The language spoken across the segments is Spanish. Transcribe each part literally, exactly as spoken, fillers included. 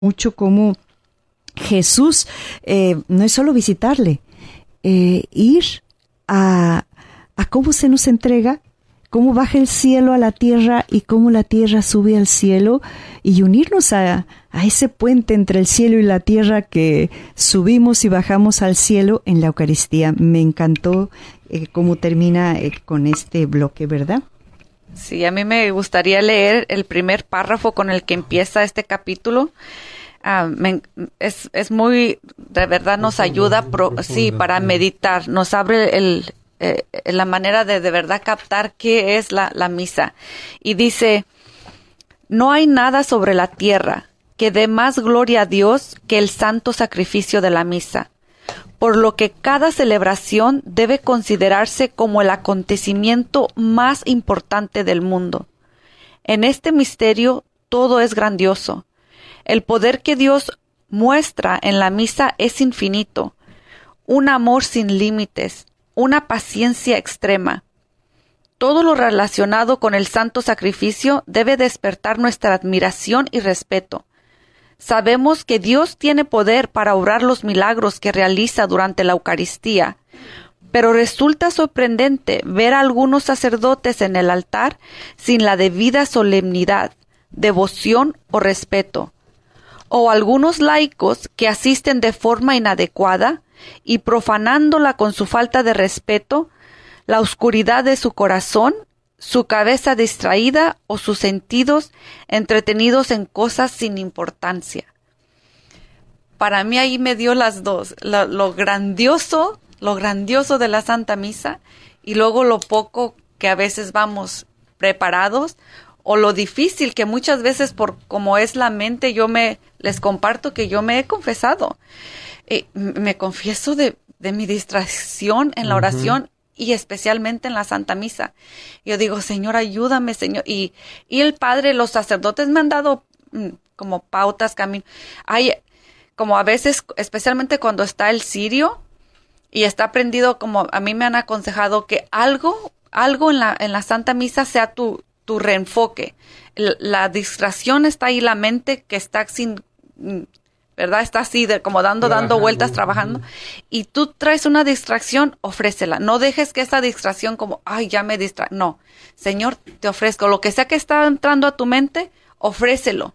mucho cómo Jesús eh, no es solo visitarle, eh, ir a, a cómo se nos entrega, cómo baja el cielo a la tierra y cómo la tierra sube al cielo, y unirnos a, a ese puente entre el cielo y la tierra que subimos y bajamos al cielo en la Eucaristía. Me encantó eh, cómo termina eh, con este bloque, ¿verdad? Sí, a mí me gustaría leer el primer párrafo con el que empieza este capítulo. Uh, me, es, es muy, de verdad nos ayuda, pro, sí, para meditar, nos abre el, eh, la manera de de verdad captar qué es la, la misa. Y dice, no hay nada sobre la tierra que dé más gloria a Dios que el santo sacrificio de la misa, por lo que cada celebración debe considerarse como el acontecimiento más importante del mundo. En este misterio todo es grandioso. El poder que Dios muestra en la misa es infinito, un amor sin límites, una paciencia extrema. Todo lo relacionado con el santo sacrificio debe despertar nuestra admiración y respeto. Sabemos que Dios tiene poder para obrar los milagros que realiza durante la Eucaristía, pero resulta sorprendente ver a algunos sacerdotes en el altar sin la debida solemnidad, devoción o respeto, o algunos laicos que asisten de forma inadecuada y profanándola con su falta de respeto, la oscuridad de su corazón, su cabeza distraída o sus sentidos entretenidos en cosas sin importancia. Para mí ahí me dio las dos, lo, lo grandioso, lo grandioso de la Santa Misa y luego lo poco que a veces vamos preparados o lo difícil que muchas veces por como es la mente, yo me les comparto que yo me he confesado. Eh, me confieso de, de mi distracción en la oración. Uh-huh. Y especialmente en la Santa Misa. Yo digo, Señor, ayúdame, Señor. Y, y el Padre, los sacerdotes me han dado mm, como pautas, caminos. Hay, como a veces, especialmente cuando está el cirio y está prendido, como a mí me han aconsejado que algo, algo en la, en la Santa Misa sea tu, tu reenfoque. La, la distracción está ahí, la mente que está sin... ¿verdad? Está así, de, como dando, dando vueltas, trabajando. Y tú traes una distracción, ofrécela. No dejes que esa distracción como, ay, ya me distra... No, Señor, te ofrezco. Lo que sea que está entrando a tu mente, ofrécelo.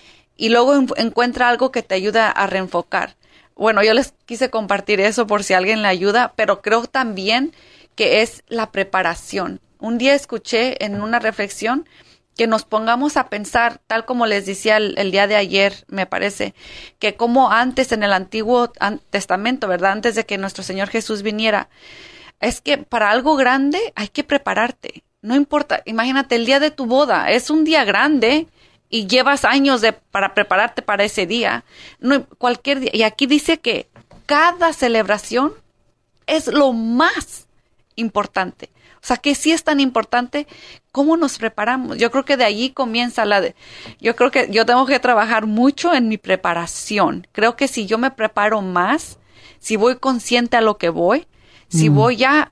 Y luego en- encuentra algo que te ayuda a reenfocar. Bueno, yo les quise compartir eso por si alguien le ayuda, pero creo también que es la preparación. Un día escuché en una reflexión que nos pongamos a pensar, tal como les decía el, el día de ayer, me parece, que como antes en el Antiguo Testamento, ¿verdad? Antes de que nuestro Señor Jesús viniera, es que para algo grande hay que prepararte. No importa, imagínate el día de tu boda, es un día grande y llevas años de, para prepararte para ese día. No, cualquier día. Y aquí dice que cada celebración es lo más importante. O sea, que sí es tan importante cómo nos preparamos. Yo creo que de allí comienza la de... Yo creo que yo tengo que trabajar mucho en mi preparación. Creo que si yo me preparo más, si voy consciente a lo que voy, mm. si voy ya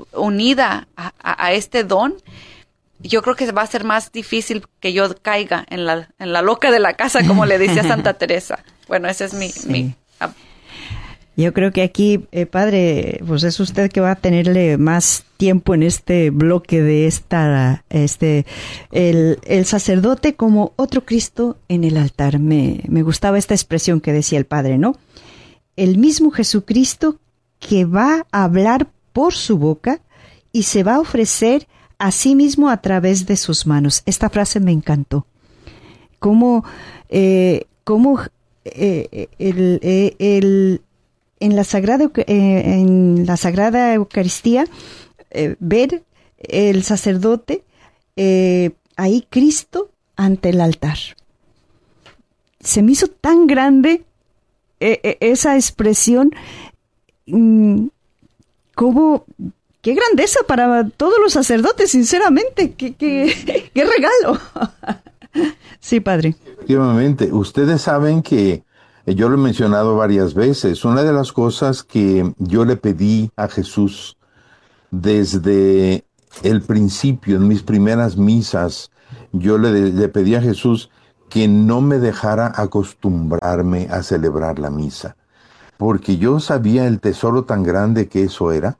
unida a, a, a este don, yo creo que va a ser más difícil que yo caiga en la, en la loca de la casa, como le decía Santa Teresa. Bueno, ese es mi... Sí. mi Yo creo que aquí, eh, padre, pues es usted que va a tenerle más tiempo en este bloque de esta, este, el, el sacerdote como otro Cristo en el altar. Me, me gustaba esta expresión que decía el padre, ¿no? El mismo Jesucristo que va a hablar por su boca y se va a ofrecer a sí mismo a través de sus manos. Esta frase me encantó. Cómo, eh, cómo eh, el, el, el En la Sagrada, eh, en la Sagrada Eucaristía, eh, ver el sacerdote, eh, ahí Cristo ante el altar. Se me hizo tan grande eh, eh, esa expresión, mm, como, qué grandeza para todos los sacerdotes, sinceramente, qué, qué, qué regalo. Sí, padre. Efectivamente, ustedes saben que yo lo he mencionado varias veces. Una de las cosas que yo le pedí a Jesús desde el principio, en mis primeras misas, yo le, le pedí a Jesús que no me dejara acostumbrarme a celebrar la misa, porque yo sabía el tesoro tan grande que eso era,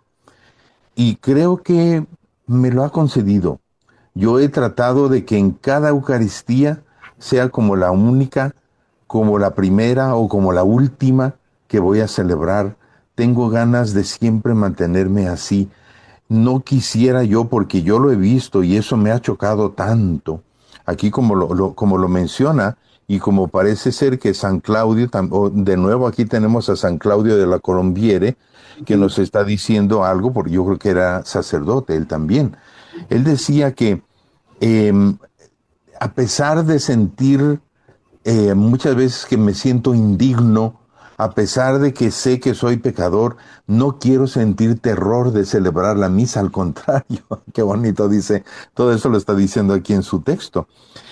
y creo que me lo ha concedido. Yo he tratado de que en cada Eucaristía sea como la única, como la primera o como la última que voy a celebrar. Tengo ganas de siempre mantenerme así. No quisiera yo, porque yo lo he visto y eso me ha chocado tanto. Aquí como lo, lo, como lo menciona, y como parece ser que San Claudio, de nuevo aquí tenemos a San Claudio de la Colombiere, que nos está diciendo algo, porque yo creo que era sacerdote, él también. Él decía que eh, a pesar de sentir eh, muchas veces que me siento indigno, a pesar de que sé que soy pecador, no quiero sentir terror de celebrar la misa, al contrario. Qué bonito dice, todo eso lo está diciendo aquí en su texto.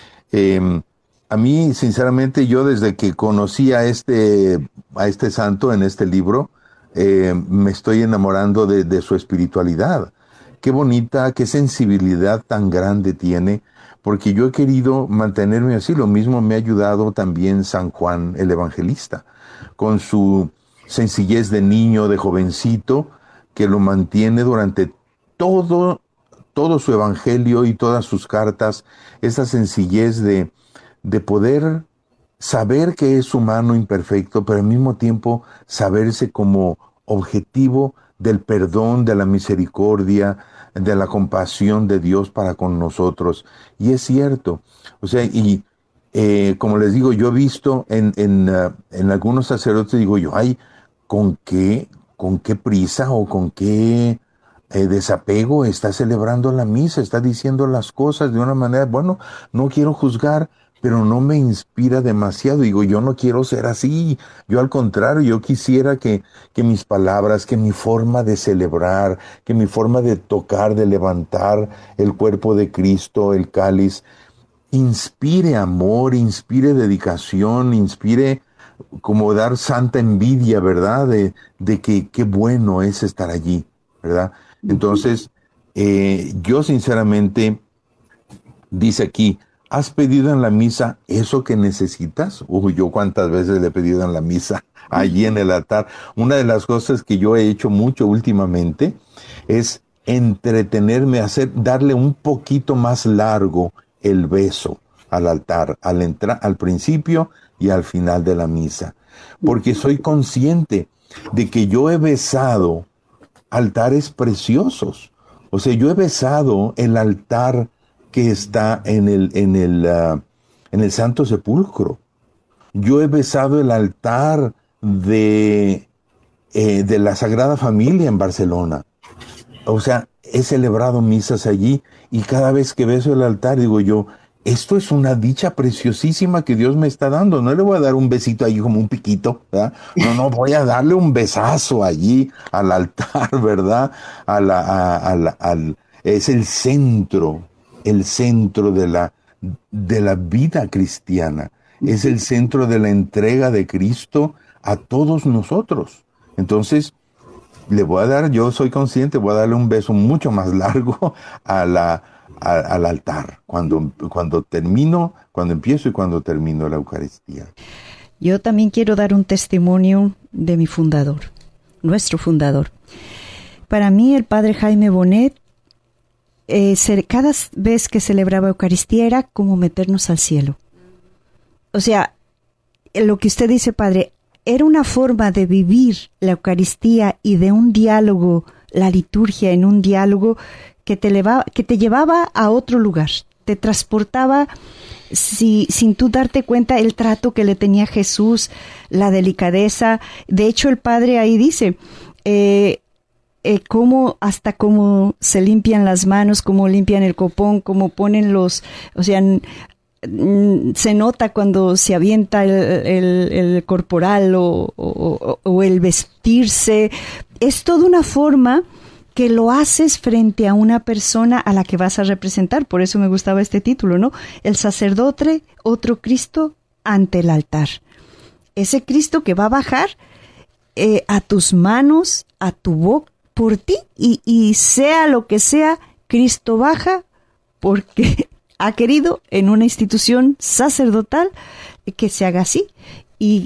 Eh, a mí, sinceramente, yo desde que conocí a este, a este santo en este libro, eh, me estoy enamorando de, de su espiritualidad. Qué bonita, qué sensibilidad tan grande tiene, porque yo he querido mantenerme así. Lo mismo me ha ayudado también San Juan el Evangelista, con su sencillez de niño, de jovencito, que lo mantiene durante todo, todo su evangelio y todas sus cartas, esa sencillez de, de poder saber que es humano imperfecto, pero al mismo tiempo saberse como objetivo del perdón, de la misericordia, de la compasión de Dios para con nosotros. Y es cierto, o sea, y Eh, como les digo, yo he visto en, en, uh, en algunos sacerdotes, digo yo, ay, ¿con qué, con qué prisa o con qué eh, desapego está celebrando la misa? Está diciendo las cosas de una manera, bueno, no quiero juzgar, pero no me inspira demasiado. Digo, yo no quiero ser así. Yo al contrario, yo quisiera que, que mis palabras, que mi forma de celebrar, que mi forma de tocar, de levantar el cuerpo de Cristo, el cáliz, inspire amor, inspire dedicación, inspire como dar santa envidia, ¿verdad? De, de que qué bueno es estar allí, ¿verdad? Entonces, eh, yo sinceramente, dice aquí, ¿has pedido en la misa eso que necesitas? Uy, yo cuántas veces le he pedido en la misa, allí en el altar. Una de las cosas que yo he hecho mucho últimamente es entretenerme, hacer, darle un poquito más largo el beso al altar, al entrar, al principio y al final de la misa, porque soy consciente de que yo he besado altares preciosos. O sea, yo he besado el altar que está en el en el uh, en el Santo Sepulcro. Yo he besado el altar de eh, de la Sagrada Familia en Barcelona. O sea, he celebrado misas allí y cada vez que beso el altar digo yo, esto es una dicha preciosísima que Dios me está dando. No le voy a dar un besito allí como un piquito, ¿verdad? No, no, voy a darle un besazo allí al altar, ¿verdad? A la, a, a la, al, es el centro, el centro de la, de la vida cristiana. Es el centro de la entrega de Cristo a todos nosotros. Entonces, le voy a dar, yo soy consciente, voy a darle un beso mucho más largo a la, a, al altar, cuando, cuando termino, cuando empiezo y cuando termino la Eucaristía. Yo también quiero dar un testimonio de mi fundador, nuestro fundador. Para mí, el padre Jaime Bonet, eh, cada vez que celebraba Eucaristía era como meternos al cielo. O sea, lo que usted dice, padre, era una forma de vivir la Eucaristía y de un diálogo, la liturgia en un diálogo que te, elevaba, que te llevaba a otro lugar, te transportaba si, sin tú darte cuenta el trato que le tenía Jesús, la delicadeza. De hecho, el Padre ahí dice, eh, eh, cómo, hasta cómo se limpian las manos, cómo limpian el copón, cómo ponen los, o sea, se nota cuando se avienta el, el, el corporal o, o, o el vestirse. Es toda una forma que lo haces frente a una persona a la que vas a representar. Por eso me gustaba este título, ¿no? El sacerdote, otro Cristo ante el altar. Ese Cristo que va a bajar eh, a tus manos, a tu boca, por ti, y, y sea lo que sea, Cristo baja porque ha querido en una institución sacerdotal que se haga así. Y